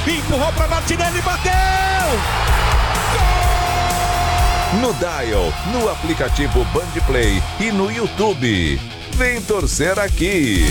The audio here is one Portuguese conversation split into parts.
empurrou para Martinelli, bateu! Gol! No Dial, no aplicativo Bandplay e no YouTube. Vem torcer aqui.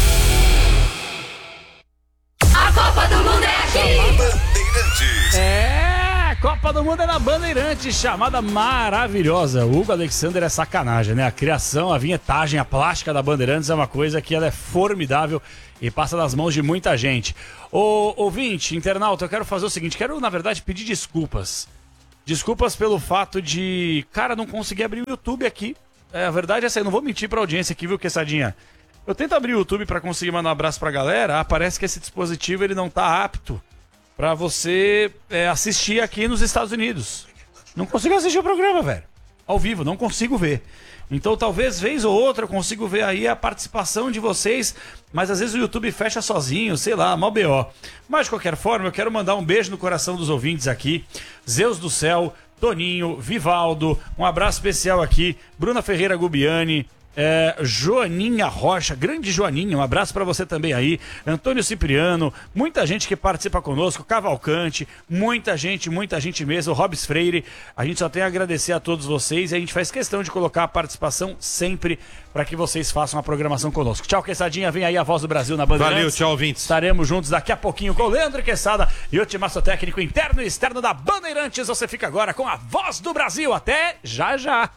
A Copa do Mundo é aqui! Bandeirantes. Copa do Mundo é na Bandeirantes, chamada maravilhosa. O Hugo Alexander é sacanagem, né? A criação, a vinhetagem, a plástica da Bandeirantes é uma coisa que ela é formidável e passa nas mãos de muita gente. Ô, ouvinte, internauta, eu quero fazer o seguinte, quero, na verdade, pedir desculpas. Desculpas pelo fato de, cara, não conseguir abrir o YouTube aqui. A verdade é essa, eu não vou mentir pra audiência aqui, viu, Quessadinha? Eu tento abrir o YouTube pra conseguir mandar um abraço pra galera, parece que esse dispositivo ele não tá apto pra você assistir aqui nos Estados Unidos. Não consigo assistir o programa, velho. Ao vivo, não consigo ver. Então talvez vez ou outra eu consigo ver aí a participação de vocês, mas às vezes o YouTube fecha sozinho, sei lá, mal BO. Mas de qualquer forma, eu quero mandar um beijo no coração dos ouvintes aqui. Zeus do Céu, Toninho, Vivaldo, um abraço especial aqui, Bruna Ferreira Gubiani, Joaninha Rocha, grande Joaninha, um abraço pra você também aí, Antônio Cipriano, muita gente que participa conosco, Cavalcante, muita gente mesmo, Robes Freire, a gente só tem a agradecer a todos vocês e a gente faz questão de colocar a participação sempre para que vocês façam a programação conosco. Tchau, Quessadinha, vem aí a Voz do Brasil na Bandeirantes. Valeu, tchau, ouvintes. Estaremos juntos daqui a pouquinho com o Leandro Quesada e o timaço técnico interno e externo da Bandeirantes. Você fica agora com a Voz do Brasil, até já já.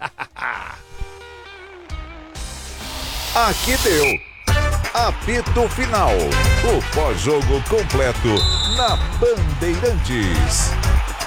Aqui deu. Apito Final. O pós-jogo completo na Bandeirantes.